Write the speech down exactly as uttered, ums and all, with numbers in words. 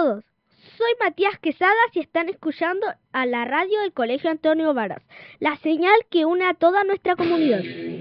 todos. Soy Matías Quesadas y están escuchando a la radio del Colegio Antonio Varas, la señal que une a toda nuestra comunidad.